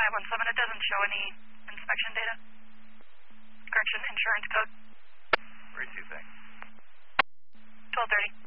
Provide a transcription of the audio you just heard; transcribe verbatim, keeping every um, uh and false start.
five one seven. It doesn't show any inspection data. Correction, insurance code. Where do you think? twelve thirty.